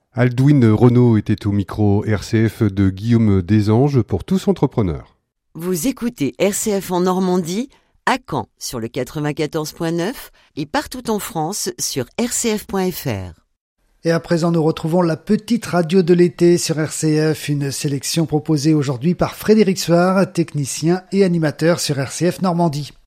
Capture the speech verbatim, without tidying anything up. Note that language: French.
Aldwin Renaud était au micro R C F de Guillaume Desanges pour Tous Entrepreneurs. Vous écoutez R C F en Normandie, à Caen sur le quatre-vingt-quatorze point neuf et partout en France sur r c f point f r. Et à présent, nous retrouvons la petite radio de l'été sur R C F, une sélection proposée aujourd'hui par Frédéric Soir, technicien et animateur sur R C F Normandie.